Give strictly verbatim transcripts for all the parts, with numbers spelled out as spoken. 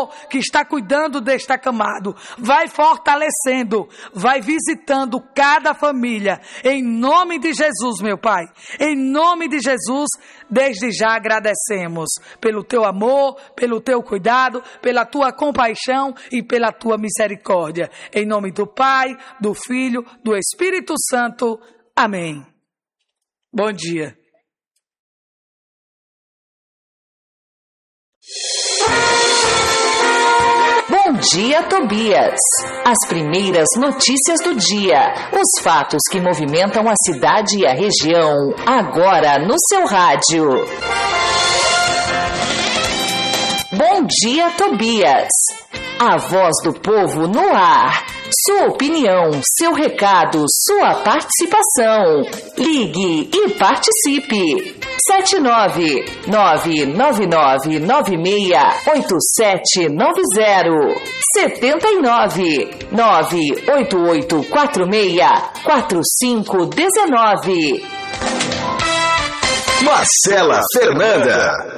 Senhor que está cuidando deste acamado. Vai fortalecendo, vai visitando cada família. Em nome de Jesus, meu Pai. Em nome de Jesus, desde já agradecemos pelo teu amor, pelo teu cuidado, pela tua compaixão e pela tua misericórdia. Em nome do Pai, do Filho, do Espírito Santo. Amém. Bom dia. Bom dia, Tobias. As primeiras notícias do dia. Os fatos que movimentam a cidade e a região. Agora no seu rádio. Bom dia, Tobias. A voz do povo no ar. Sua opinião, seu recado, sua participação. Ligue e participe. sete nove nove nove nove nove seis oito sete nove zero. setenta e nove nove oito oito quatro seis quatro cinco um nove. Marcela Fernanda.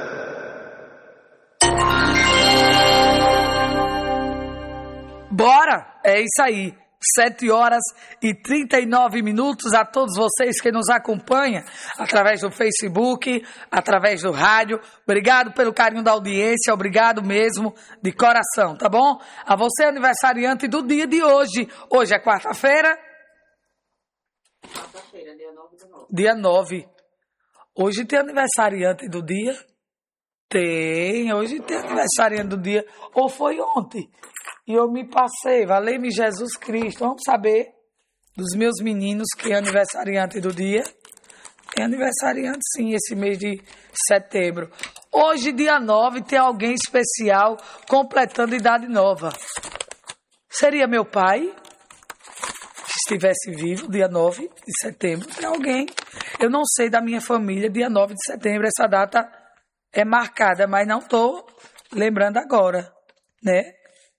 Bora! É isso aí. Sete horas e trinta e nove minutos a todos vocês que nos acompanham através do Facebook, através do rádio. Obrigado pelo carinho da audiência, obrigado mesmo, de coração, tá bom? A você, aniversariante do dia de hoje. Hoje é quarta-feira? Quarta-feira, dia nove do nove. Dia nove. Hoje tem aniversariante do dia? Tem, hoje tem aniversariante do dia. Ou foi ontem? E eu me passei, valeu-me Jesus Cristo. Vamos saber dos meus meninos que é aniversariante do dia. É aniversariante sim, esse mês de setembro. Hoje, dia nove, tem alguém especial completando idade nova. Seria meu pai, se estivesse vivo, dia nove de setembro. Tem alguém, eu não sei da minha família, dia nove de setembro, essa data é marcada, mas não estou lembrando agora, né?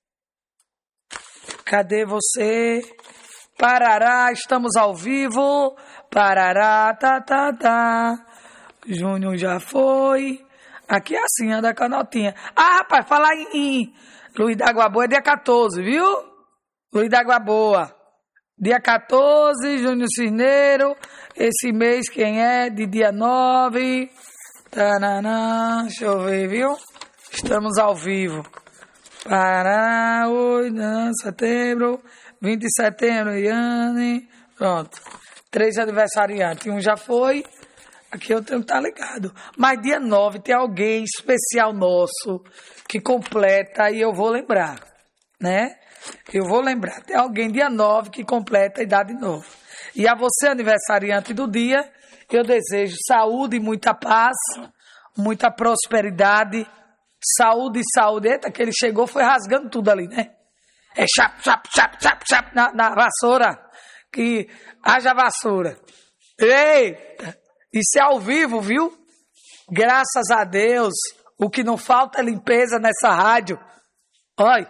Cadê você? Parará, estamos ao vivo. Parará, tá, tá, tá. Júnior já foi. Aqui é assim, anda com a notinha. Ah, rapaz, falar em, em Luiz da Água Boa é dia quatorze, viu? Luiz da Água Boa. Dia quatorze, Júnior Cisneiro. Esse mês quem é? De dia nove. Tananã, deixa eu ver, viu? Estamos ao vivo. Para oito de setembro, vinte de setembro, Iane, pronto. Três aniversariantes, um já foi, aqui eu tenho que estar ligado. Mas dia nove tem alguém especial nosso que completa e eu vou lembrar, né? Eu vou lembrar, tem alguém dia nove que completa a idade nova. E a você, aniversariante do dia, eu desejo saúde e muita paz, muita prosperidade. Saúde e saúde. Eita, que ele chegou, foi rasgando tudo ali, né? É chap, chap, chap, chap, chap, na, na vassoura. Que haja vassoura. Eita, isso é ao vivo, viu? Graças a Deus, o que não falta é limpeza nessa rádio. Olha.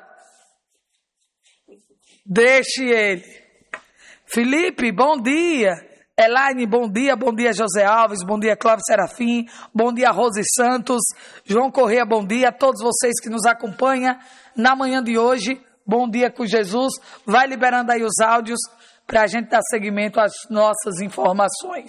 Deixe ele. Felipe, bom dia. Elaine, bom dia, bom dia José Alves, bom dia Cláudio Serafim, bom dia Rose Santos, João Corrêa, bom dia a todos vocês que nos acompanham na manhã de hoje, bom dia com Jesus, vai liberando aí os áudios para a gente dar seguimento às nossas informações.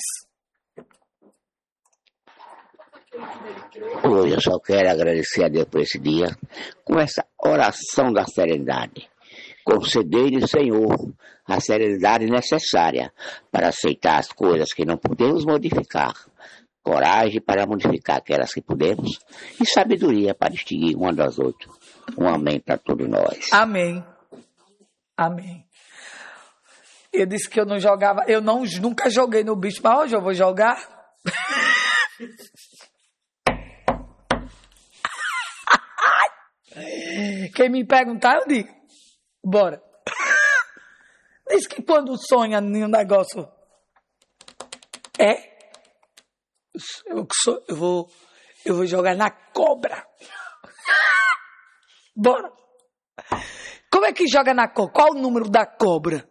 Hoje eu só quero agradecer a Deus por esse dia, com essa oração da serenidade. Conceder-lhe, Senhor, a serenidade necessária para aceitar as coisas que não podemos modificar, coragem para modificar aquelas que podemos e sabedoria para distinguir uma das outras. Um amém para todos nós. Amém. Amém. Eu disse que eu não jogava, eu não, nunca joguei no bicho, mas hoje eu vou jogar. Quem me perguntar, eu digo. Bora. Diz que quando sonha em um negócio. É? Eu, eu, vou, eu vou jogar na cobra. Bora. Como é que joga na cobra? Qual o número da cobra?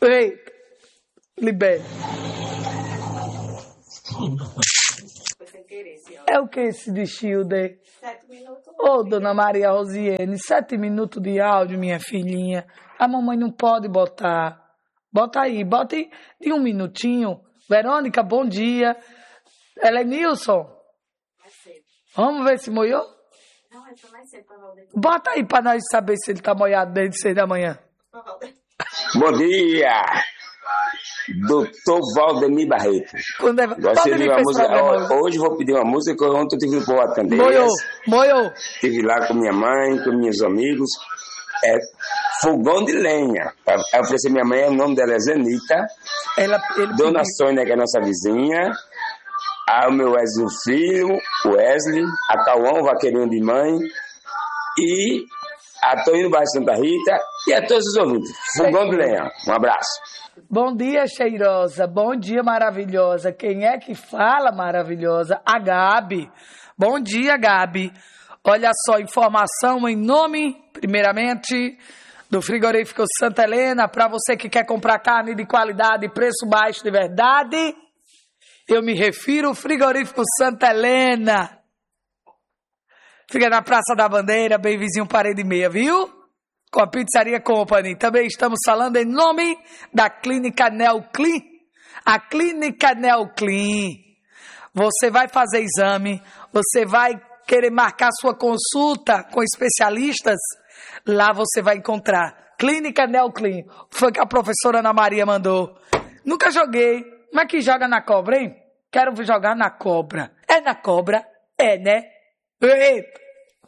Eita. Libere. É o que esse de Childer? Sete minutos. Ô, dona Maria Rosiane, sete minutos de áudio, minha filhinha. A mamãe não pode botar. Bota aí, bota aí de um minutinho. Verônica, bom dia. Helenilson. Vamos ver se molhou? Não, é só mais cedo pra Valdir. Bota aí pra nós saber se ele tá molhado desde seis da manhã. Bom dia, doutor Valdemir Barreto. Quando é... Gosto de uma música. Hoje. hoje vou pedir uma música que ontem eu tive boa também. Moiou, moiou. Estive lá com minha mãe, com meus amigos. É fogão de lenha. Eu ofereci minha mãe, o nome dela é Zenita. Ela, ele Dona pediu. Sônia, que é nossa vizinha. A meu Wesley filho, o Wesley. A Cauã, o vaqueirinho de mãe. E a Toninho Baixo Santa Rita. E a todos os ouvintes. Fogão de lenha. Um abraço. Bom dia, cheirosa. Bom dia, maravilhosa. Quem é que fala, maravilhosa? A Gabi. Bom dia, Gabi. Olha só, informação em nome, primeiramente, do Frigorífico Santa Helena. Para você que quer comprar carne de qualidade e preço baixo de verdade, eu me refiro ao Frigorífico Santa Helena. Fica na Praça da Bandeira, bem vizinho Parede Meia, viu? Com a Pizzaria Company. Também estamos falando em nome da Clínica Neoclin. A Clínica Neoclin. Você vai fazer exame, você vai querer marcar sua consulta com especialistas, lá você vai encontrar. Clínica Neoclin. Foi que a professora Ana Maria mandou. Nunca joguei. Como é que joga na cobra, hein? Quero jogar na cobra. É na cobra? É, né? Eita.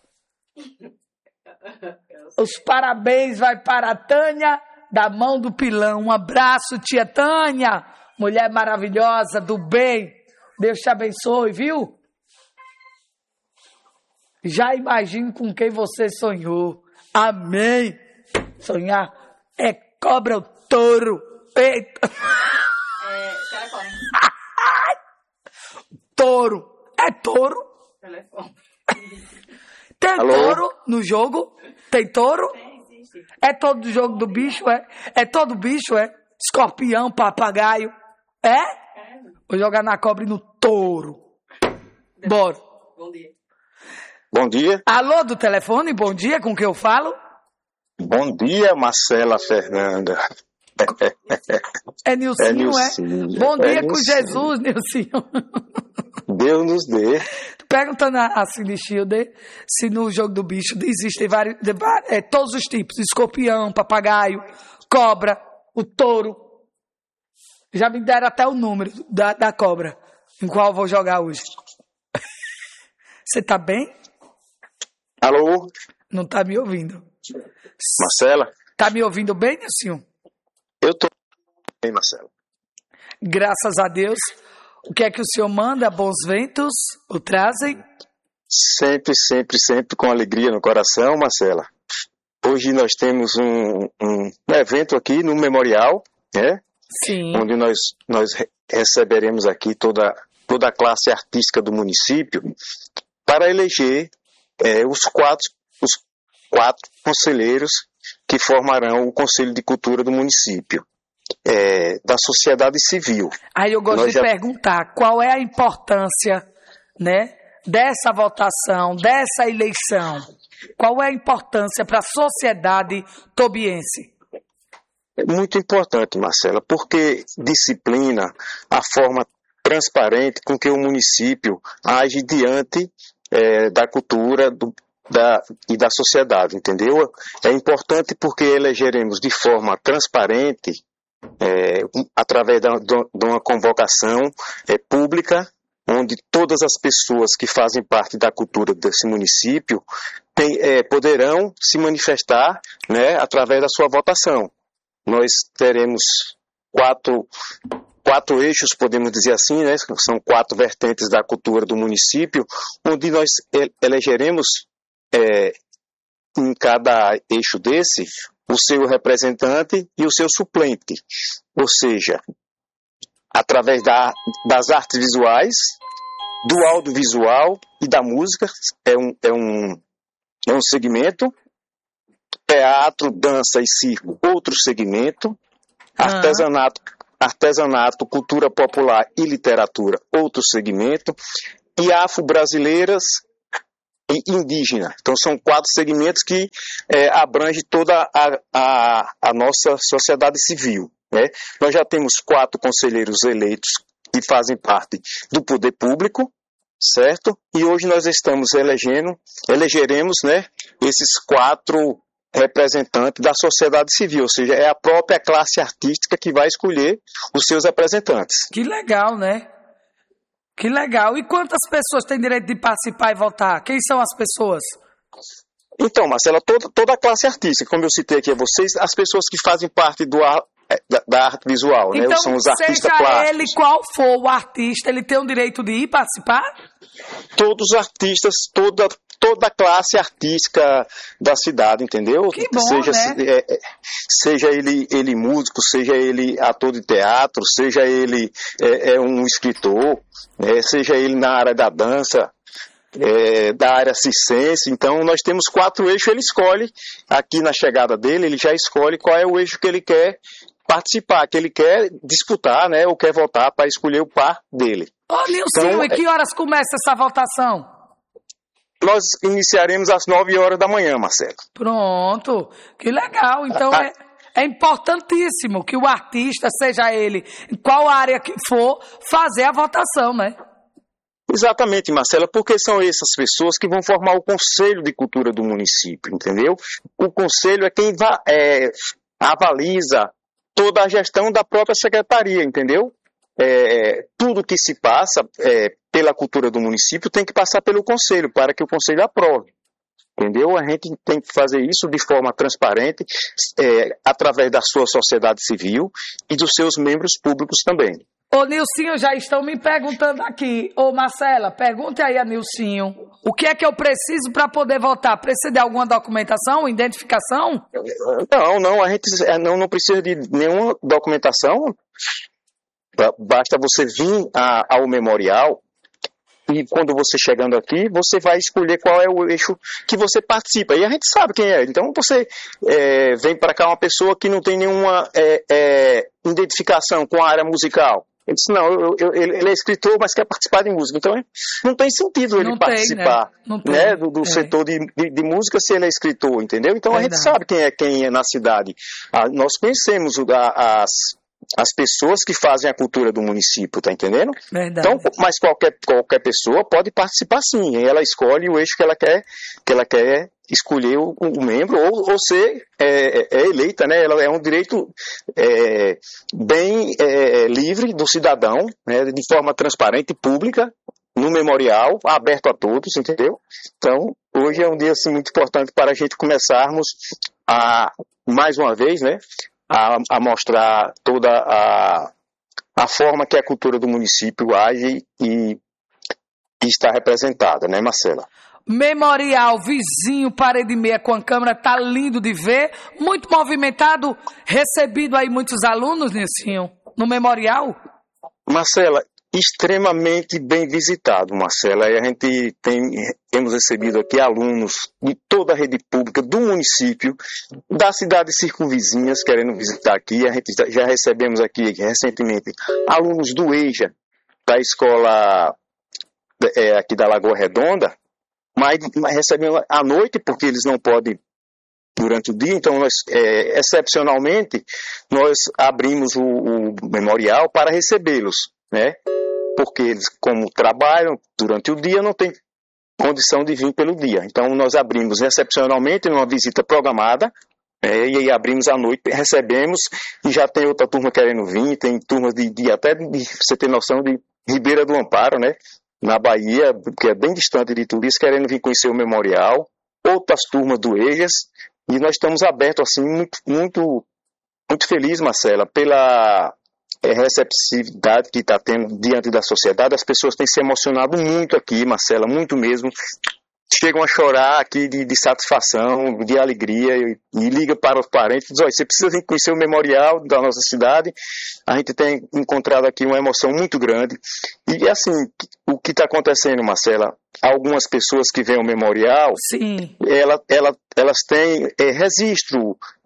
Os parabéns vai para a Tânia, da mão do pilão. Um abraço, tia Tânia. Mulher maravilhosa, do bem. Deus te abençoe, viu? Já imagino com quem você sonhou. Amém. Sonhar é cobra o touro. Eita. É, telefone. Touro. É touro? Telefone. Tem Alô? Touro no jogo? Tem touro? Tem, existe. É todo jogo do bicho, é? É todo bicho, é? Escorpião, papagaio. É? É. Vou jogar na cobra e no touro. Bora. Bom dia. Bom dia. Alô, do telefone, bom dia, com quem eu falo? Bom dia, Marcela Fernanda. É Nilcinho, é? Nilcinho. Bom dia é com Nilcinho. Jesus, Nilcinho. Deus nos dê. Perguntando a Cindy Schilder se no jogo do bicho existem vários, de, é, todos os tipos, escorpião, papagaio, cobra, o touro. Já me deram até o número da, da cobra, em qual eu vou jogar hoje. Você tá bem? Alô? Não tá me ouvindo. Marcela? Tá me ouvindo bem, Nilcinho? Eu tô bem, Marcela. Graças a Deus. O que é que o senhor manda? Bons ventos o trazem? Sempre, sempre, sempre com alegria no coração, Marcela. Hoje nós temos um, um evento aqui no Memorial, né? Sim. Onde nós, nós receberemos aqui toda, toda a classe artística do município para eleger é, os, quatro, os quatro conselheiros que formarão o Conselho de Cultura do município. É, da sociedade civil. Aí eu gosto Nós de já... perguntar qual é a importância, né, dessa votação, dessa eleição. Qual é a importância para a sociedade tobiense? É muito importante, Marcela, porque disciplina a forma transparente com que o município age diante é, da cultura do, da, e da sociedade, entendeu? É importante porque elegeremos de forma transparente É, através da, de uma convocação é, pública, onde todas as pessoas que fazem parte da cultura desse município tem, é, poderão se manifestar, né, através da sua votação. Nós teremos quatro, quatro eixos, podemos dizer assim, né, são quatro vertentes da cultura do município, onde nós elegeremos é, em cada eixo desse o seu representante e o seu suplente, ou seja, através da, das artes visuais, do audiovisual e da música, é um, é um, é um segmento, teatro, dança e circo, outro segmento, artesanato, artesanato, cultura popular e literatura, outro segmento, e afro-brasileiras e indígena. Então são quatro segmentos que é, abrangem toda a, a, a nossa sociedade civil, né? Nós já temos quatro conselheiros eleitos que fazem parte do poder público, certo? E hoje nós estamos elegendo, elegeremos, né, esses quatro representantes da sociedade civil, ou seja, é a própria classe artística que vai escolher os seus representantes. Que legal, né? Que legal. E quantas pessoas têm direito de participar e votar? Quem são as pessoas? Então, Marcela, toda, toda a classe artística, como eu citei aqui a vocês, as pessoas que fazem parte do ar, da, da arte visual, então, né? São os artistas seja plásticos. Ele qual for o artista, ele tem o direito de ir participar? Todos os artistas, toda, toda a classe artística da cidade, entendeu? Que bom, seja, né? É, seja ele, ele músico, seja ele ator de teatro, seja ele é, é um escritor, é, seja ele na área da dança, é, da área circense. Então nós temos quatro eixos, ele escolhe, aqui na chegada dele, ele já escolhe qual é o eixo que ele quer participar, que ele quer disputar, né, ou quer votar para escolher o par dele. Ô, Nilcinho, então, e que horas começa essa votação? Nós iniciaremos às nove horas da manhã, Marcelo. Pronto, que legal. Então ah, é, é importantíssimo que o artista, seja ele em qual área que for, fazer a votação, né? Exatamente, Marcela, porque são essas pessoas que vão formar o Conselho de Cultura do município, entendeu? O Conselho é quem va, é, avaliza toda a gestão da própria secretaria, entendeu? É, tudo que se passa é, pela cultura do município tem que passar pelo Conselho, para que o Conselho aprove, entendeu? A gente tem que fazer isso de forma transparente, é, através da sua sociedade civil e dos seus membros públicos também. Ô, Nilcinho, já estão me perguntando aqui. Ô, Marcela, pergunte aí a Nilcinho. O que é que eu preciso para poder votar? Precisa de alguma documentação, identificação? Não, não, a gente não, não precisa de nenhuma documentação. Basta você vir a, ao memorial e quando você chegando aqui, você vai escolher qual é o eixo que você participa. E a gente sabe quem é. Então você é, vem para cá uma pessoa que não tem nenhuma é, é, identificação com a área musical. Ele disse, não, eu, eu, ele é escritor, mas quer participar de música. Então, não tem sentido ele não participar tem, né? né, tem. do, do é. setor de, de, de música se ele é escritor, entendeu? Então, Verdade. a gente sabe quem é quem é na cidade. Ah, nós conhecemos o, a, as, as pessoas que fazem a cultura do município, tá entendendo? Verdade. Então, mas qualquer, qualquer pessoa pode participar sim. E ela escolhe o eixo que ela quer, que ela quer escolher o, o membro ou, ou ser é, é eleita, né? Ela é um direito é, bem é, livre do cidadão, né? De forma transparente e pública, no memorial, aberto a todos, entendeu? Então, hoje é um dia assim, muito importante para a gente começarmos a, mais uma vez, né? A, a mostrar toda a, a forma que a cultura do município age e, e está representada, né, Marcela? Memorial vizinho, parede meia com a câmera, tá lindo de ver, muito movimentado, recebido aí muitos alunos, Nilcinho, no memorial? Marcela, extremamente bem visitado, Marcela, e a gente tem, temos recebido aqui alunos de toda a rede pública do município, das cidades circunvizinhas querendo visitar aqui, a gente já recebemos aqui recentemente alunos do EJA, da escola é, aqui da Lagoa Redonda, mas, mas recebemos à noite, porque eles não podem durante o dia, então nós, é, excepcionalmente, nós abrimos o, o memorial para recebê-los, né? Porque eles, como trabalham durante o dia, não têm condição de vir pelo dia. Então nós abrimos excepcionalmente numa visita programada, é, e aí abrimos à noite, recebemos, e já tem outra turma querendo vir, tem turmas de, de até, de, você ter noção, de Ribeira do Amparo, né? Na Bahia, que é bem distante de tudo isso, querendo vir conhecer o memorial, outras turmas do EJAS, e nós estamos abertos, assim, muito, muito, muito felizes, Marcela, pela é, receptividade que está tendo diante da sociedade. As pessoas têm se emocionado muito aqui, Marcela, muito mesmo. Chegam a chorar aqui de, de satisfação, de alegria, e, e liga para os parentes e diz, olha, você precisa vir conhecer o memorial da nossa cidade. A gente tem encontrado aqui uma emoção muito grande. E assim, o que está acontecendo, Marcela, algumas pessoas que vêm ao memorial, Sim. Ela, ela, elas têm é, registro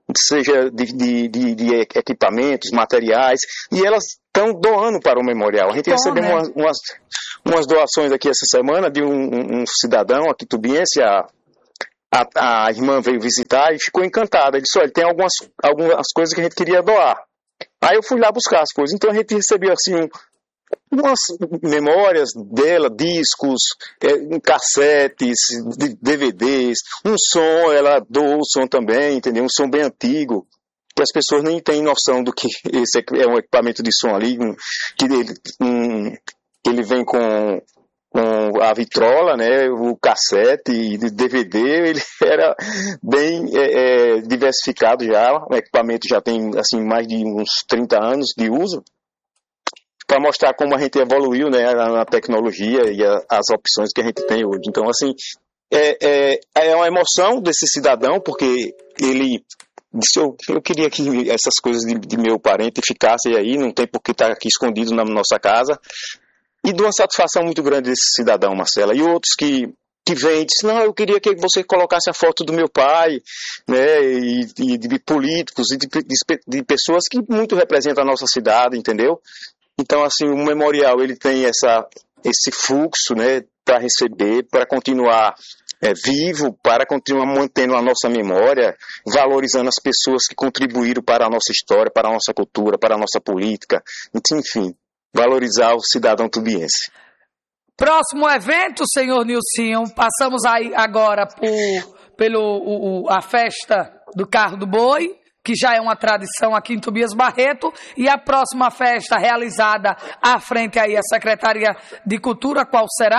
seja de, de, de, de equipamentos, materiais, e elas estão doando para o memorial. A gente Bom, recebeu né? umas, umas, umas doações aqui essa semana de um, um, um cidadão aqui tubiense, a, a, a irmã veio visitar e ficou encantada. Ele disse, olha, tem algumas, algumas coisas que a gente queria doar. Aí eu fui lá buscar as coisas. Então a gente recebeu assim um, umas memórias dela, discos, é, cassetes, D V Ds, um som, ela doou o som também, entendeu? Um som bem antigo, que as pessoas nem têm noção do que esse é um equipamento de som ali, que ele, um, ele vem com, com a vitrola, né, o cassete e D V D, ele era bem é, é, diversificado já, o equipamento já tem assim, mais de uns trinta anos de uso, para mostrar como a gente evoluiu, né, na tecnologia e a, as opções que a gente tem hoje. Então, assim, é, é, é uma emoção desse cidadão, porque ele disse, eu, eu queria que essas coisas de, de meu parente ficassem aí, não tem por que estar aqui escondido na nossa casa. E de uma satisfação muito grande desse cidadão, Marcela. E outros que, que vêm e dizem, não, eu queria que você colocasse a foto do meu pai, né, e, e de políticos, e de, de, de pessoas que muito representam a nossa cidade, entendeu? Então, assim, o memorial, ele tem essa, esse fluxo, né, para receber, para continuar é, vivo, para continuar mantendo a nossa memória, valorizando as pessoas que contribuíram para a nossa história, para a nossa cultura, para a nossa política, enfim, valorizar o cidadão tubiense. Próximo evento, senhor Nilcinho, passamos aí agora por, pelo o, o, a festa do Carro do Boi, que já é uma tradição aqui em Tobias Barreto, e a próxima festa realizada à frente aí a Secretaria de Cultura, qual será?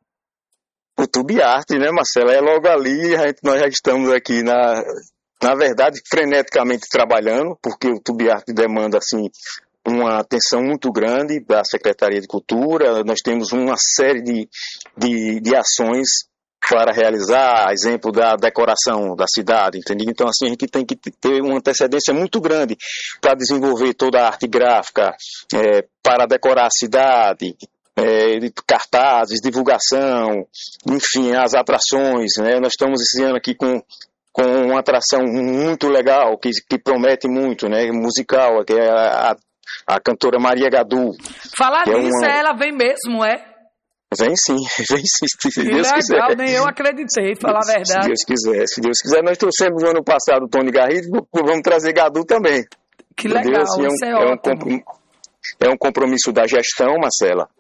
O Tubiarte, né, Marcela? É logo ali, a gente, nós já estamos aqui, na, na verdade, freneticamente trabalhando, porque o Tubiarte demanda, assim, uma atenção muito grande da Secretaria de Cultura. Nós temos uma série de, de, de ações para realizar, exemplo da decoração da cidade, entendeu? Então, assim, a gente tem que ter uma antecedência muito grande para desenvolver toda a arte gráfica, é, para decorar a cidade, é, cartazes, divulgação, enfim, as atrações, né? Nós estamos esse ano aqui com, com uma atração muito legal, que, que promete muito, né? Musical, que é a, a, a cantora Maria Gadu. Falar nisso, é uma... ela vem mesmo, é? Vem sim, vem sim, se que Deus legal, quiser. Nem eu acreditei, falar a verdade. Se Deus quiser, se Deus quiser. Nós trouxemos no ano passado o Tony Garrido, vamos trazer Gadu também. Que legal, assim, é um, isso é, é ótimo. Um, é um compromisso da gestão, Marcela,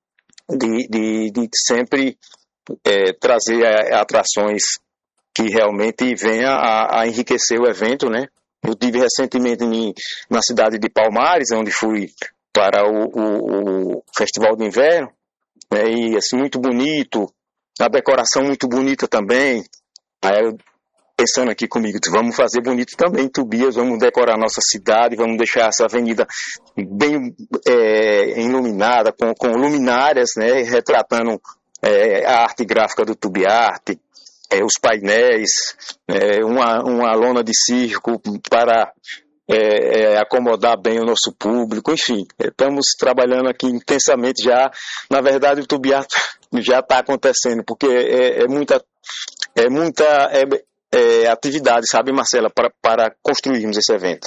de, de, de sempre é, trazer atrações que realmente venham a, a enriquecer o evento, né? Eu tive recentemente em, na cidade de Palmares, onde fui para o, o, o Festival de Inverno, né, e assim, muito bonito, a decoração muito bonita também. Aí eu, pensando aqui comigo, vamos fazer bonito também, Tobias, vamos decorar a nossa cidade, vamos deixar essa avenida bem é, iluminada, com, com luminárias, né, retratando é, a arte gráfica do Tubiarte, é, os painéis, é, uma, uma lona de circo para É, é, acomodar bem o nosso público, enfim, estamos trabalhando aqui intensamente já. Na verdade, o Tubiarte já está acontecendo, porque é, é muita, é muita é, é, atividade, sabe, Marcela, para, para construirmos esse evento.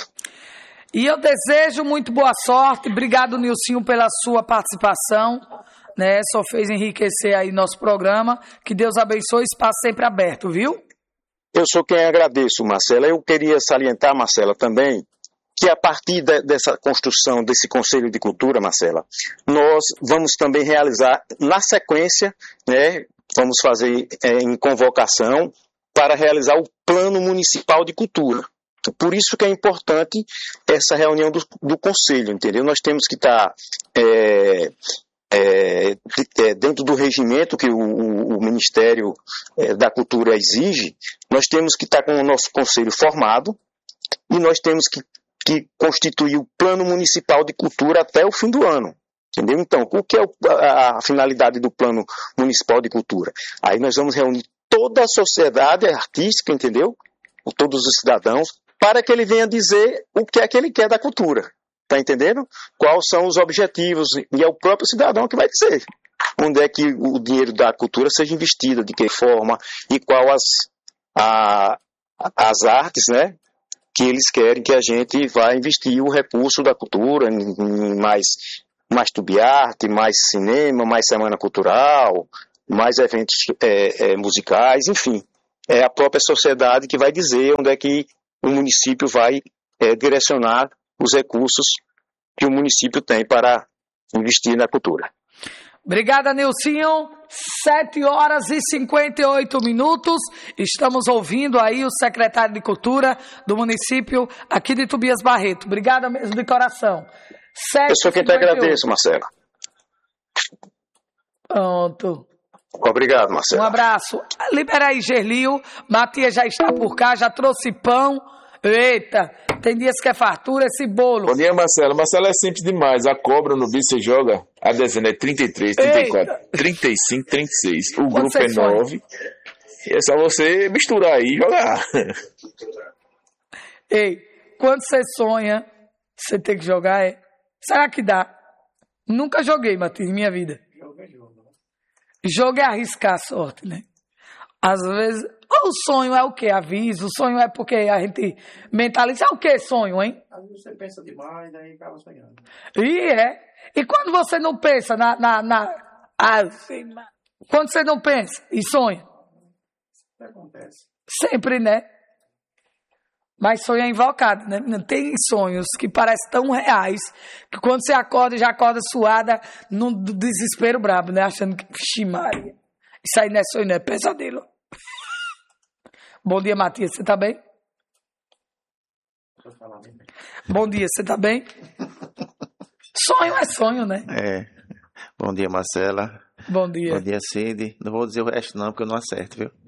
E eu desejo muito boa sorte. Obrigado, Nilcinho, pela sua participação, né? Só fez enriquecer aí nosso programa. Que Deus abençoe, espaço sempre aberto, viu? Eu sou quem agradeço, Marcela. Eu queria salientar, Marcela, também, que a partir de, dessa construção desse Conselho de Cultura, Marcela, nós vamos também realizar, na sequência, né, vamos fazer é, em convocação para realizar o Plano Municipal de Cultura. Por isso que é importante essa reunião do, do Conselho, entendeu? Nós temos que estar... É, É, dentro do regimento que o, o Ministério é, da Cultura exige, nós temos que estar com o nosso conselho formado e nós temos que, que constituir o Plano Municipal de Cultura até o fim do ano. Entendeu? Então, o que é a, a finalidade do Plano Municipal de Cultura? Aí nós vamos reunir toda a sociedade artística, entendeu? Todos os cidadãos, para que ele venha dizer o que é que ele quer da cultura. Está entendendo? Quais são os objetivos, e é o próprio cidadão que vai dizer onde é que o dinheiro da cultura seja investido, de que forma, e quais as, a, as artes, né, que eles querem que a gente vá investir o recurso da cultura em, em mais, mais tubiarte, mais cinema, mais semana cultural, mais eventos é, é, musicais, enfim. É a própria sociedade que vai dizer onde é que o município vai é, direcionar os recursos que o município tem para investir na cultura. Obrigada, Nilcinho. sete horas e cinquenta e oito minutos. Estamos ouvindo aí o secretário de Cultura do município aqui de Tobias Barreto. Obrigada mesmo de coração. Eu sou quem te agradeço, Marcela. Pronto. Obrigado, Marcelo. Um abraço. Libera aí, Gerlio. Matias já está por cá, já trouxe pão. Eita, tem dias que é fartura esse bolo. Bom dia, Marcelo. Marcelo é simples demais. A cobra no bicho você joga. A dezena é trinta e três, trinta e quatro, Eita. trinta e cinco, trinta e seis. O Quando grupo é nove. E é só você misturar aí e jogar. Ei, quando você sonha, você tem que jogar, é? Será que dá? Nunca joguei, Matias, em minha vida. Jogo é arriscar a sorte, né? Às vezes, ou o sonho é o quê? Aviso, o sonho é porque a gente mentaliza. É o quê sonho, hein? Às vezes você pensa demais, daí acaba sonhando. E é. E quando você não pensa na... na, na assim, quando você não pensa e sonha? O que acontece? Sempre, né? Mas sonho é invocado, né? Tem sonhos que parecem tão reais que quando você acorda, já acorda suada num desespero brabo, né? Achando que, vixi Maria, isso aí não é sonho, não é pesadelo. Bom dia, Matias, você tá bem? Bom dia, você tá bem? Sonho é sonho, né? É. Bom dia, Marcela. Bom dia. Bom dia, Cid. Não vou dizer o resto não, porque eu não acerto, viu?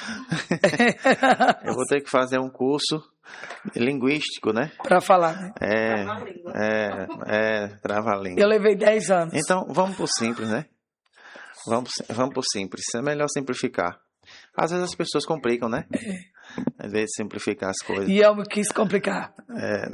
Eu vou ter que fazer um curso linguístico, né? Pra falar, né? É, é, é, trava-língua. Eu levei dez anos. Então, vamos pro simples, né? Vamos, vamos pro simples. É melhor simplificar. Às vezes as pessoas complicam, né? É. Às vezes simplificar as coisas. E eu me quis complicar. É.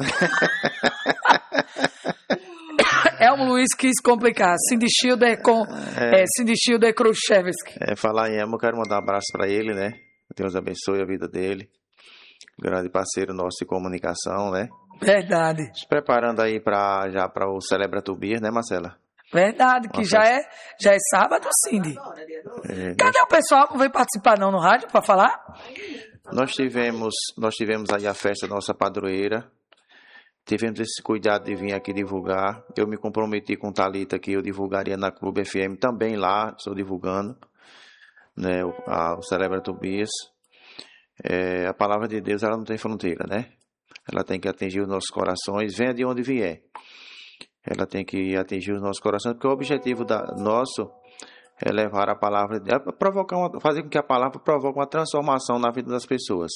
Elmo Luiz quis complicar. Cindy Schilder com é. É, Cindy Schilder Khrushchevsky. É, falar em Elmo, eu quero mandar um abraço para ele, né? Deus abençoe a vida dele. Grande parceiro nosso de comunicação, né? Verdade. Se preparando aí pra, já para o Celebra Tobias, né, Marcela? Verdade, que já é, já é sábado, Cindy. É, Cadê nós... o pessoal que não veio participar não no rádio para falar? Nós tivemos, nós tivemos aí a festa da nossa padroeira. Tivemos esse cuidado de vir aqui divulgar. Eu me comprometi com o Thalita que eu divulgaria na Clube F M também lá, estou divulgando, né, o, a, o Celebra Tobias. É, a palavra de Deus, ela não tem fronteira, né? Ela tem que atingir os nossos corações, venha de onde vier. Ela tem que atingir os nossos corações, porque o objetivo da, nosso é levar a palavra, é provocar uma, fazer com que a palavra provoque uma transformação na vida das pessoas.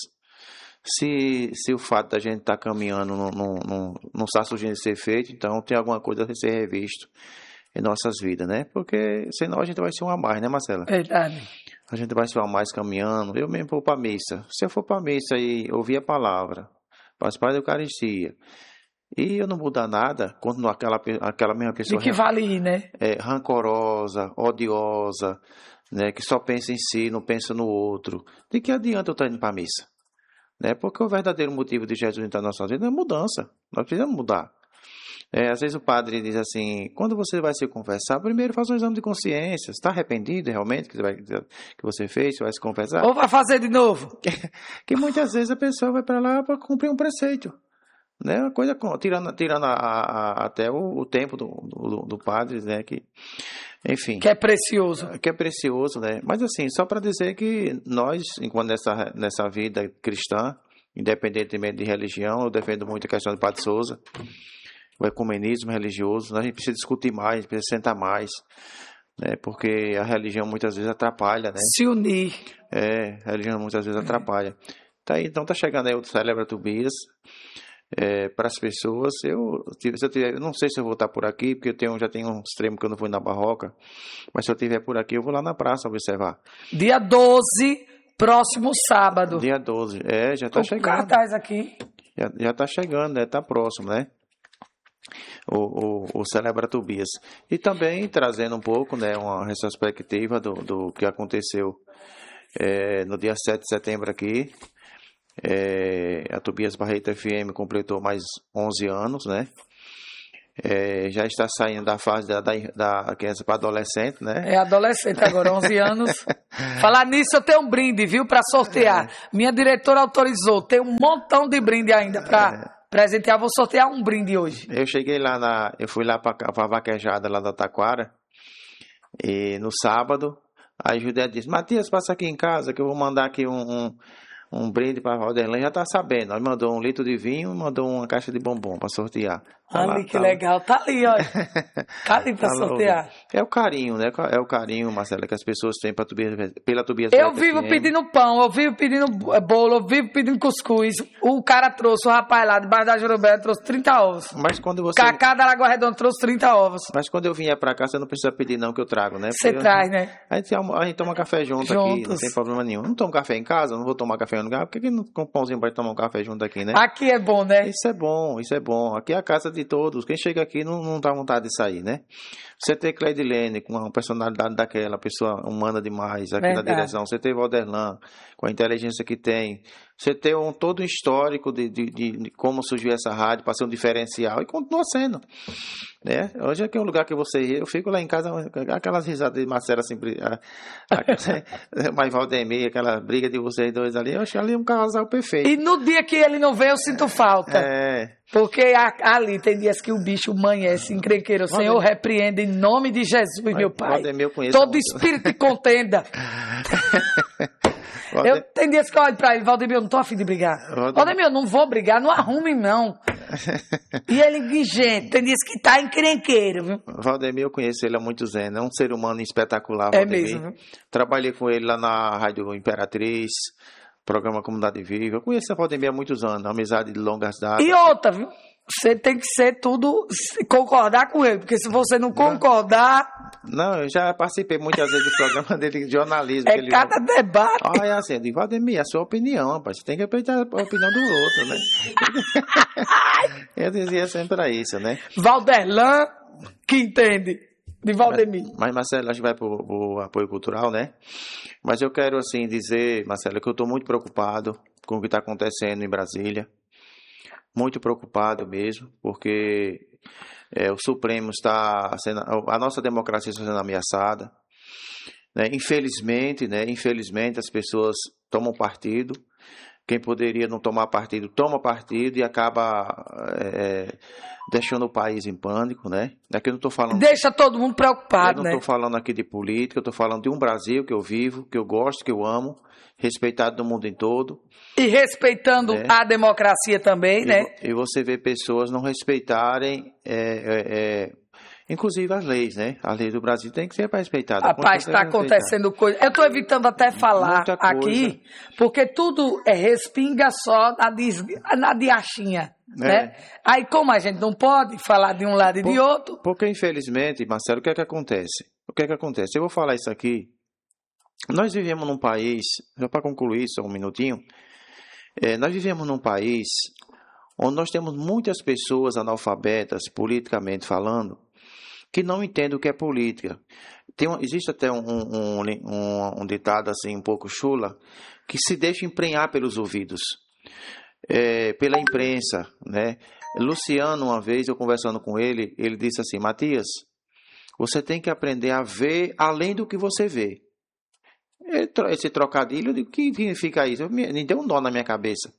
Se, se o fato da gente estar tá caminhando não, não, não, não está surgindo de ser feito, então tem alguma coisa a ser revisto em nossas vidas, né? Porque senão a gente vai ser um a mais, né, Marcela? Verdade. A gente vai ser um a mais caminhando. Eu mesmo vou para a missa. Se eu for para a missa e ouvir a palavra, participar da Eucaristia, e eu não mudar nada, continuar aquela, aquela mesma pessoa... De que vale ir, né? É, rancorosa, odiosa, né? Que só pensa em si, não pensa no outro. De que adianta eu estar indo para a missa? Né? Porque o verdadeiro motivo de Jesus entrar na nossa vida é mudança. Nós precisamos mudar. É, às vezes o padre diz assim, quando você vai se confessar, primeiro faz um exame de consciência. Você está arrependido realmente que você, vai, que você fez, você vai se confessar? Ou vai fazer de novo? Que, que muitas vezes a pessoa vai para lá para cumprir um preceito. Né? Uma coisa, tirando, tirando a, a, até o, o tempo do, do, do padre, né? Que, enfim. Que é precioso. Que é precioso, né? Mas assim, só para dizer que nós, enquanto nessa, nessa vida cristã, independentemente de religião, eu defendo muito a questão do Padre Souza, o ecumenismo religioso, a gente precisa discutir mais, a gente precisa sentar mais, né? Porque a religião muitas vezes atrapalha, né? Se unir. É, a religião muitas vezes atrapalha. Tá aí, então tá chegando aí o Celebra Tobias. É, para as pessoas, eu, se eu tiver, eu não sei se eu vou estar por aqui, porque eu tenho, já tenho um extremo que eu não fui na Barroca, mas se eu estiver por aqui, eu vou lá na praça observar. Dia doze, próximo sábado. Dia doze, é, já está chegando. Cartaz aqui. Já, já está chegando, né? Está próximo, né? O, o, o Celebra Tobias. E também trazendo um pouco, né, uma retrospectiva do, do que aconteceu é, no dia sete de setembro aqui. É, a Tobias Barreto F M completou mais onze anos, né? É, já está saindo da fase da, da, da criança para adolescente, né? É adolescente agora, onze anos. Falar nisso, eu tenho um brinde, viu, para sortear. É. Minha diretora autorizou, tem um montão de brinde ainda para é. presentear. Vou sortear um brinde hoje. Eu cheguei lá, na, eu fui lá para a vaquejada lá da Taquara, e no sábado, aí a Judé disse, Matias, passa aqui em casa que eu vou mandar aqui um... um um brinde para a Valderlan, já tá sabendo. Aí mandou um litro de vinho e mandou uma caixa de bombom para sortear. Tá ali, lá, que tá legal. Lá. Tá ali, olha. Tá ali para tá sortear. Louco. É o carinho, né? É o carinho, Marcela, que as pessoas têm pra Tobias, pela Tobias. Eu vivo F M. Pedindo pão, eu vivo pedindo bolo, eu vivo pedindo cuscuz. O cara trouxe, o rapaz lá debaixo da Jurubé trouxe trinta ovos. Mas quando você... Cacá da Lagoa Redonda trouxe trinta ovos. Mas quando eu vier pra cá, você não precisa pedir não, que eu trago, né? Você traz, eu... né? A gente, a gente toma café junto Juntos. aqui, não tem problema nenhum. Não tomo café em casa, não vou tomar café em lugar, por que não com um pãozinho pra tomar um café junto aqui, né? Aqui é bom, né? Isso é bom, isso é bom. Aqui é a casa de todos. Quem chega aqui não, não dá vontade de sair, né? Você tem Cleidilene com uma personalidade daquela, pessoa humana demais aqui Verdade. na direção. Você tem Valderlan com a inteligência que tem. Você tem um, todo um histórico de, de, de, de como surgiu essa rádio para ser um diferencial e continua sendo. Né? Hoje aqui é um lugar que você ri, eu fico lá em casa, aquelas risadas de Marcela sempre, mais Valdemir, aquela briga de vocês dois ali, eu acho ali um casal perfeito. E no dia que ele não vem, eu sinto falta. É. Porque a, ali tem dias que o bicho amanhece encrenqueiro. O Senhor repreende em nome de Jesus, Mas, meu Pai. Valdemir, eu conheço todo espírito de contenda. Eu, tem dias que eu olho pra ele, Valdemir, eu não tô afim de brigar. Valdemir, Valdemir eu não vou brigar, não arrume não. E ele vigente, tem dias que tá encrenqueiro, viu? Valdemir, eu conheço ele há muitos anos, é um ser humano espetacular, É Valdemir. mesmo, viu? Trabalhei com ele lá na Rádio Imperatriz, programa Comunidade Viva. Eu conheço a Valdemir há muitos anos, amizade de longas datas. E outra, viu? Você tem que ser tudo, concordar com ele, porque se você não concordar... Não, eu já participei muitas vezes do programa dele de jornalismo. É que ele... cada debate. Ah, é assim, eu digo, Valdemir, a sua opinião, rapaz, você tem que respeitar a opinião do outro, né? Eu dizia sempre isso, né? Valderlan, que entende de Valdemir. Mas, mas Marcelo, a gente vai para o apoio cultural, né? Mas eu quero, assim, dizer, Marcelo, que eu estou muito preocupado com o que está acontecendo em Brasília. Muito preocupado mesmo, porque é, o Supremo está sendo, a nossa democracia está sendo ameaçada, né? Infelizmente, né? Infelizmente as pessoas tomam partido, quem poderia não tomar partido toma partido e acaba é, deixando o país em pânico, né? Aqui eu não estou falando. Deixa todo mundo preocupado, eu né? não estou falando aqui de política, eu estou falando de um Brasil que eu vivo, que eu gosto, que eu amo, respeitado no mundo em todo. E respeitando é. a democracia também, e, né? E você vê pessoas não respeitarem, é, é, é, inclusive as leis, né? A lei do Brasil tem que ser respeitada. Rapaz, está acontecendo coisa. Eu estou evitando até falar aqui, porque tudo é respinga só na, des... na diachinha. É. Né? Aí, como a gente não pode falar de um lado e Por, de outro. Porque, infelizmente, Marcelo, o que é que acontece? O que é que acontece? Eu vou falar isso aqui. Nós vivemos num país, só para concluir só um minutinho, é, nós vivemos num país onde nós temos muitas pessoas analfabetas, politicamente falando, que não entendem o que é política. Tem um, existe até um, um, um, um ditado assim, um pouco chula, que se deixa emprenhar pelos ouvidos, é, pela imprensa, né? Luciano, uma vez, eu conversando com ele, ele disse assim, Matias, você tem que aprender a ver além do que você vê. Esse trocadilho, o que significa isso? Me deu um nó na minha cabeça.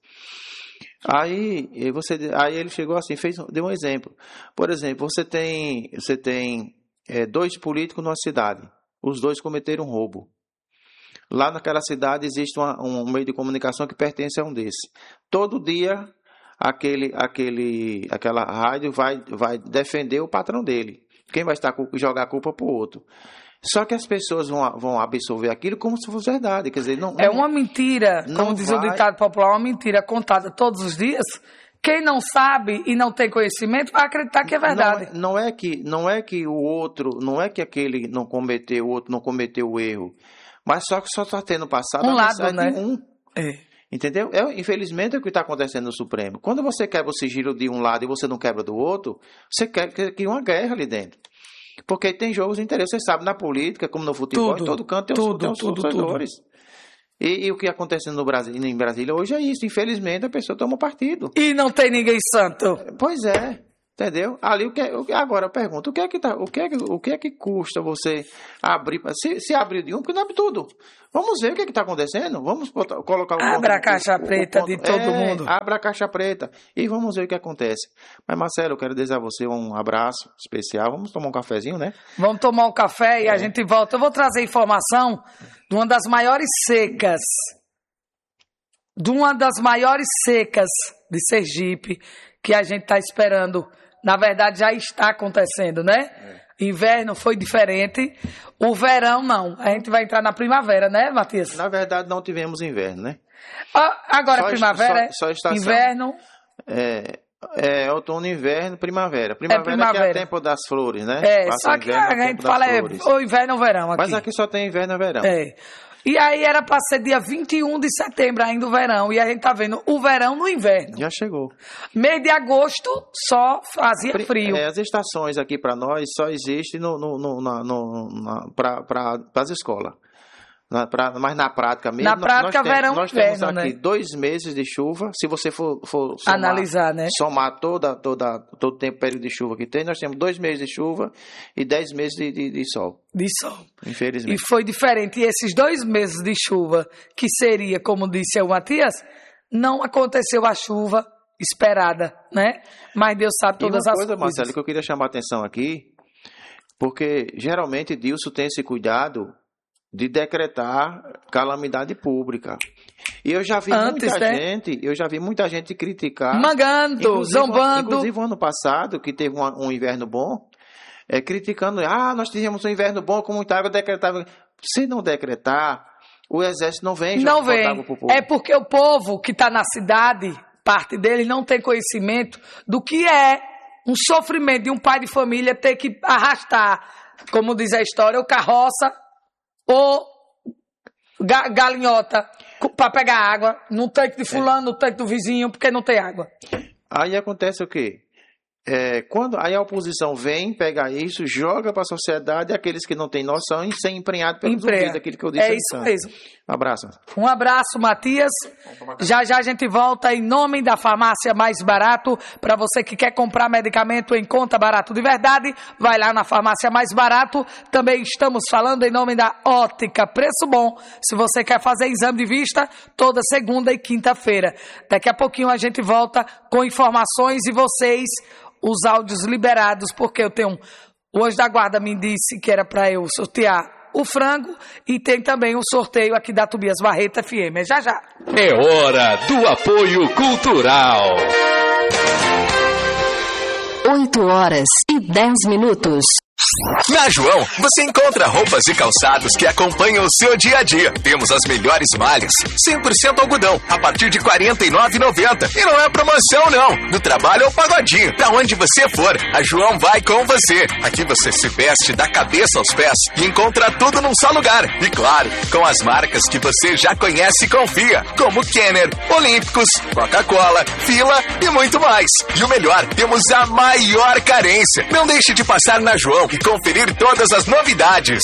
Aí, você, aí ele chegou assim, fez, deu um exemplo. Por exemplo, você tem, você tem é, dois políticos numa cidade. Os dois cometeram um roubo. Lá naquela cidade existe uma, um meio de comunicação que pertence a um desses. Todo dia, aquele, aquele, aquela rádio vai, vai defender o patrão dele. Quem vai estar jogar a culpa para o outro. Só que as pessoas vão, vão absorver aquilo como se fosse verdade. Quer dizer, não, é uma mentira, não como diz vai... o ditado popular, uma mentira contada todos os dias. Quem não sabe e não tem conhecimento vai acreditar que é verdade. Não, não, é, que, não é que o outro, não é que aquele não cometeu, o outro não cometeu o erro. Mas só que só está tendo passado um a lado, mensagem né? de um. É. Entendeu? É, infelizmente é o que está acontecendo no Supremo. Quando você quebra o sigilo de um lado e você não quebra do outro, você quer que uma guerra ali dentro. Porque tem jogos de interesse, você sabe, na política, como no futebol, tudo, em todo canto tem tudo, os, tem os tudo, torcedores. E, e o que acontece no Brasil, em Brasília hoje é isso. Infelizmente, a pessoa toma partido. E não tem ninguém santo. Pois é. Entendeu? Ali o que, o que agora eu pergunto, o que é que tá, o que é que, o que é que custa você abrir, se, se abrir de um, porque não abre tudo. Vamos ver o que é que está acontecendo. Vamos botar, colocar o Abra a caixa o, preta o, o, de todo é, mundo. Abra a caixa preta e vamos ver o que acontece. Mas Marcelo, eu quero desejar a você um abraço especial. Vamos tomar um cafezinho, né? Vamos tomar um café e é. a gente volta. Eu vou trazer informação de uma das maiores secas, de uma das maiores secas de Sergipe que a gente está esperando. Na verdade, já está acontecendo, né? É. Inverno foi diferente. O verão, não. A gente vai entrar na primavera, né, Matias? Na verdade, não tivemos inverno, né? Ah, agora só, primavera, só, só estação. Inverno. É, é, outono, inverno, primavera. Primavera, é primavera. Que é tempo das flores, né? É, Passa só que a gente fala é ou inverno ou verão aqui. Mas aqui só tem inverno e verão. É. E aí era para ser dia vinte e um de setembro ainda o verão. E a gente tá vendo o verão no inverno. Já chegou. Mês de agosto só fazia frio. É, as estações aqui para nós só existem no, no, no, no, no, para as escolas. Na, pra, mas na prática mesmo. Na prática, nós temos, verão nós inverno, temos aqui né? dois meses de chuva. Se você for, for somar, analisar, né? somar toda, toda, todo o tempo, período de chuva que tem, nós temos dois meses de chuva e dez meses de, de, de sol. De sol. Infelizmente. E foi diferente. E esses dois meses de chuva, que seria, como disse o Matias, não aconteceu a chuva esperada, né? Mas Deus sabe todas e uma as coisa, coisas. Marcelo, que eu queria chamar a atenção aqui, porque geralmente Dilson tem esse cuidado de decretar calamidade pública. E eu já vi Antes, muita né? gente, eu já vi muita gente criticar, mangando, inclusive, zombando. Inclusive o ano passado, que teve um, um inverno bom, é, criticando, ah, nós tivemos um inverno bom com muita água, decretava. Se não decretar, o exército não vem. Não vem. É porque o povo que está na cidade, parte deles, não tem conhecimento do que é um sofrimento de um pai de família ter que arrastar, como diz a história, o carroça ou ga- galinhota para pegar água no tanque de fulano, no tanque do vizinho, porque não tem água. Aí acontece o quê? É, quando aí a oposição vem, pega isso, joga para a sociedade, aqueles que não têm noção e ser emprenhado pelos ouvidos, aquilo que eu disse. É isso então. mesmo. Um abraço. Um abraço, Matias. Já já a gente volta em nome da Farmácia Mais Barato. Para você que quer comprar medicamento em conta barato de verdade, vai lá na Farmácia Mais Barato. Também estamos falando em nome da Ótica Preço Bom. Se você quer fazer exame de vista, toda segunda e quinta-feira. Daqui a pouquinho a gente volta com informações e vocês, os áudios liberados, porque eu tenho... O Anjo da Guarda me disse que era para eu sortear o frango e tem também um sorteio aqui da Tobias Barreto F M. É já já. É hora do apoio cultural. oito horas e dez minutos. Na João, você encontra roupas e calçados que acompanham o seu dia a dia. Temos as melhores malhas, cem por cento algodão, a partir de quarenta e nove reais e noventa centavos. E não é promoção, não. Do trabalho ao pagodinho. Pra onde você for, a João vai com você. Aqui você se veste da cabeça aos pés e encontra tudo num só lugar. E claro, com as marcas que você já conhece e confia, como Kenner, Olímpicos, Coca-Cola, Fila e muito mais. E o melhor, temos a maior carência. Não deixe de passar na João e conferir todas as novidades.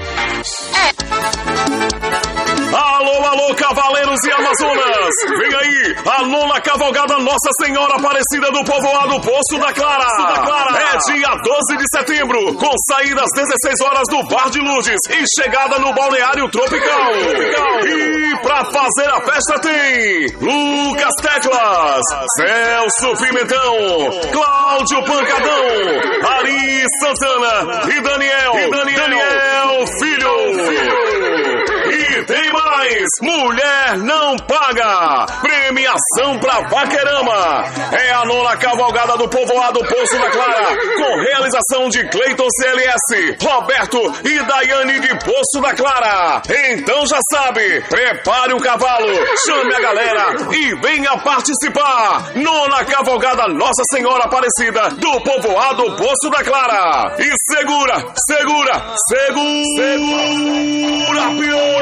Alô, alô, cavaleiros e amazonas! Vem aí, a nona cavalgada Nossa Senhora Aparecida do Povoado Poço da Clara. da Clara. É dia doze de setembro, com saída às dezesseis horas do Bar de Lourdes e chegada no Balneário Tropical. Tropical. E pra fazer a festa tem Lucas Teclas, Celso Pimentão, Cláudio Pancadão, Ari Santana e Daniel, e Daniel, Daniel Filho. Filho. E tem mais! Mulher não paga! Premiação pra Vaquerama! É a nona cavalgada do Povoado Poço da Clara, com realização de Cleiton C L S, Roberto e Daiane de Poço da Clara. Então já sabe, prepare o cavalo, chame a galera e venha participar! Nona cavalgada Nossa Senhora Aparecida do Povoado Poço da Clara. E segura, segura, segura, segura, pior!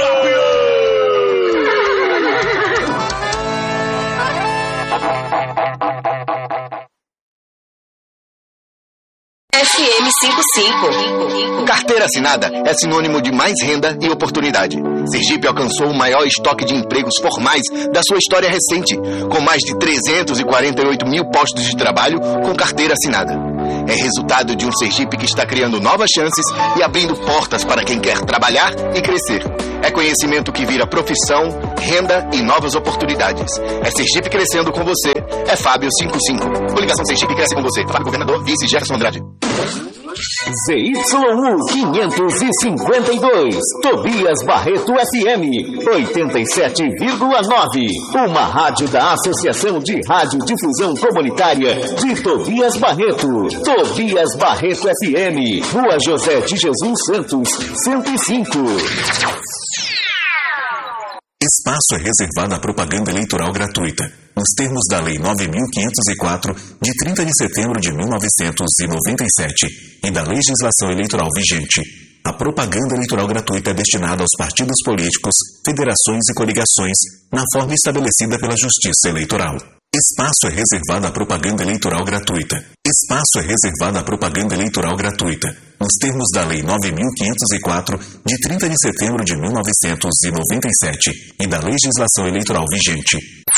F M cinquenta e cinco. Carteira assinada é sinônimo de mais renda e oportunidade. Sergipe alcançou o maior estoque de empregos formais da sua história recente, com mais de trezentos e quarenta e oito mil postos de trabalho com carteira assinada. É resultado de um Sergipe que está criando novas chances e abrindo portas para quem quer trabalhar e crescer. É conhecimento que vira profissão, renda e novas oportunidades. É Sergipe crescendo com você. É Fábio cinquenta e cinco. Coligação Sergipe cresce com você. Fábio Governador, vice Gerson Andrade. Z Y U quinhentos e cinquenta e dois, Tobias Barreto F M, oitenta e sete vírgula nove. Uma rádio da Associação de Radiodifusão Comunitária de Tobias Barreto. Tobias Barreto F M, Rua José de Jesus Santos, cento e cinco. Espaço é reservado à propaganda eleitoral gratuita, nos termos da Lei nove mil quinhentos e quatro, de trinta de setembro de mil novecentos e noventa e sete, e da legislação eleitoral vigente. A propaganda eleitoral gratuita é destinada aos partidos políticos, federações e coligações, na forma estabelecida pela Justiça Eleitoral. Espaço é reservado à propaganda eleitoral gratuita. Espaço é reservado à propaganda eleitoral gratuita, nos termos da Lei nove mil quinhentos e quatro, de trinta de setembro de mil novecentos e noventa e sete, e da legislação eleitoral vigente.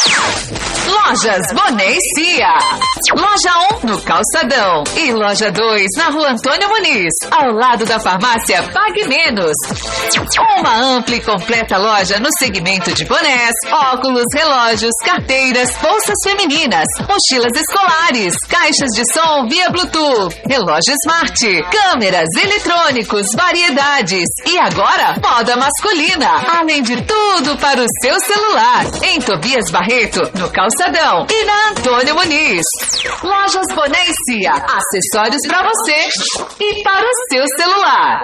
Lojas Boné e Cia. Loja um no Calçadão e Loja dois na Rua Antônio Muniz, ao lado da farmácia Pague Menos. Uma ampla e completa loja no segmento de bonés, óculos, relógios, carteiras, bolsas femininas, mochilas escolares, caixas de som via Bluetooth, relógio smart, câmeras, eletrônicos, variedades e agora moda masculina, além de tudo para o seu celular. Em Tobias Barreto, no Calçadão e na Antônio Muniz. Lojas Boné e Cia, acessórios para você e para o seu celular.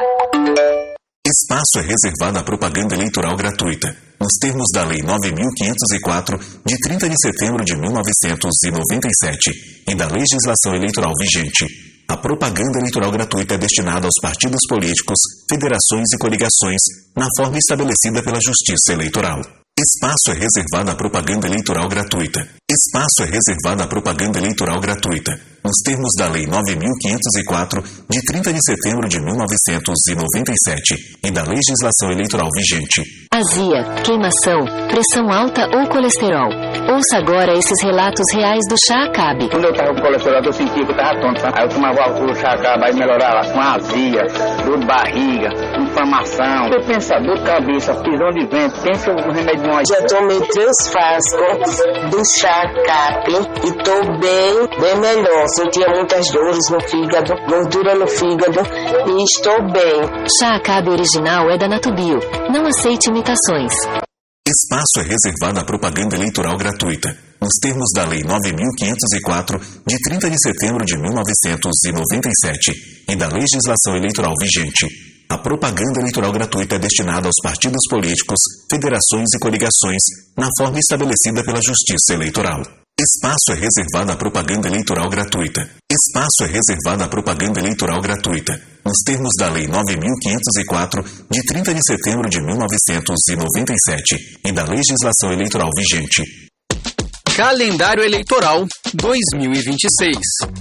Espaço é reservado à propaganda eleitoral gratuita, nos termos da Lei nove mil quinhentos e quatro, de trinta de setembro de mil novecentos e noventa e sete, e da legislação eleitoral vigente. A propaganda eleitoral gratuita é destinada aos partidos políticos, federações e coligações, na forma estabelecida pela Justiça Eleitoral. Espaço é reservado à propaganda eleitoral gratuita. Espaço é reservado à propaganda eleitoral gratuita, nos termos da Lei nove mil quinhentos e quatro, de trinta de setembro de mil novecentos e noventa e sete, e da legislação eleitoral vigente. Azia, queimação, pressão alta ou colesterol. Ouça agora esses relatos reais do Chá Acabe. Quando eu tava com colesterol, eu sentia que eu tava tonto, sabe? Aí eu tomava o Chá Acabe, aí melhorava com azia, dor de barriga, inflamação. Eu penso, dor de cabeça, pisão de vento, pensa no remédio bom. Já tomei três frascos do Chá Acabe e tô bem, bem melhor. Sentia muitas dores no fígado, gordura no fígado e estou bem. Chá Acabe original é da Natubio. Não aceite imitações. Espaço é reservado à propaganda eleitoral gratuita, nos termos da Lei nove mil quinhentos e quatro, de trinta de setembro de mil novecentos e noventa e sete, e da legislação eleitoral vigente. A propaganda eleitoral gratuita é destinada aos partidos políticos, federações e coligações, na forma estabelecida pela Justiça Eleitoral. Espaço é reservado à propaganda eleitoral gratuita. Espaço é reservado à propaganda eleitoral gratuita, nos termos da Lei nove mil quinhentos e quatro, de trinta de setembro de mil novecentos e noventa e sete, e da legislação eleitoral vigente. Calendário Eleitoral dois mil e vinte e seis.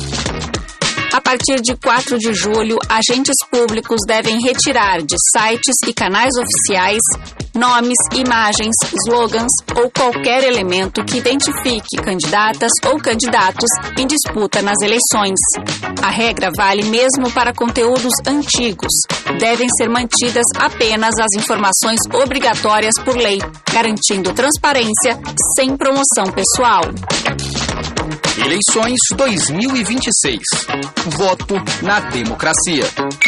A partir de quatro de julho, agentes públicos devem retirar de sites e canais oficiais nomes, imagens, slogans ou qualquer elemento que identifique candidatas ou candidatos em disputa nas eleições. A regra vale mesmo para conteúdos antigos. Devem ser mantidas apenas as informações obrigatórias por lei, garantindo transparência sem promoção pessoal. Eleições dois mil e vinte e seis. Voto na democracia.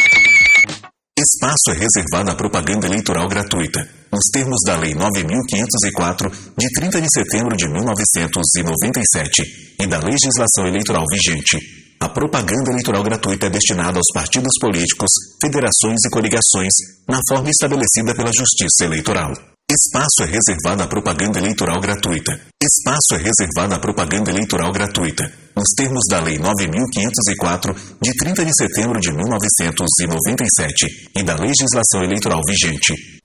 Espaço é reservado à propaganda eleitoral gratuita, nos termos da Lei nove mil quinhentos e quatro, de trinta de setembro de mil novecentos e noventa e sete, e da legislação eleitoral vigente. A propaganda eleitoral gratuita é destinada aos partidos políticos, federações e coligações, na forma estabelecida pela Justiça Eleitoral. Espaço é reservado à propaganda eleitoral gratuita. Espaço é reservado à propaganda eleitoral gratuita, nos termos da Lei nove mil quinhentos e quatro, de trinta de setembro de mil novecentos e noventa e sete, e da legislação eleitoral vigente.